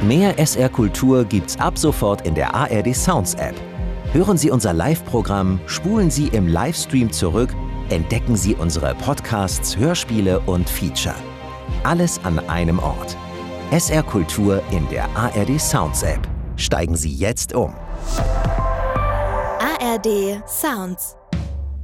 Mehr SR Kultur gibt's ab sofort in der ARD Sounds App. Hören Sie unser Live-Programm, spulen Sie im Livestream zurück, entdecken Sie unsere Podcasts, Hörspiele und Feature. Alles an einem Ort. SR Kultur in der ARD Sounds App. Steigen Sie jetzt um. ARD Sounds